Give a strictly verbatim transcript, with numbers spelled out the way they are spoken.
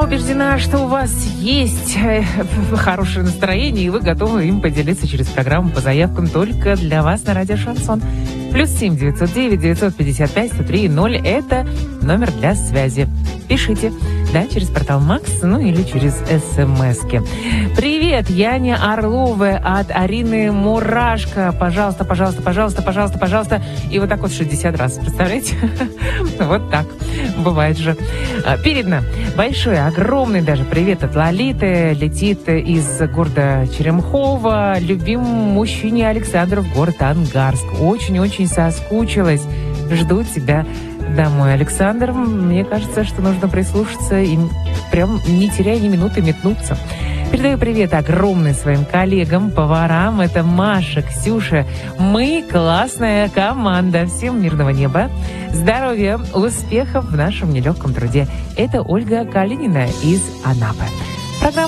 убеждена, что у вас есть хорошее настроение, и вы готовы им поделиться через программу по заявкам только для вас на радио «Шансон». Плюс семь девятьсот девять девятьсот пятьдесят пять сто три ноль. Это номер для связи. Пишите, да, через портал Макс, ну или через смс-ки. Привет, Яня Орлова от Арины Мурашко. Пожалуйста, пожалуйста, пожалуйста, пожалуйста, пожалуйста. И вот так вот шестьдесят раз, представляете? Вот так. Бывает же. Передно. Большой, огромный даже привет от Лолиты. Летит из города Черемхово любимому мужчине Александру в город Ангарск. Очень-очень соскучилась. Жду тебя домой, Александр. Мне кажется, что нужно прислушаться и прям не теряя ни минуты метнуться. Передаю привет огромный своим коллегам, поварам. Это Маша, Ксюша. Мы классная команда. Всем мирного неба, здоровья, успехов в нашем нелегком труде. Это Ольга Калинина из Анапы.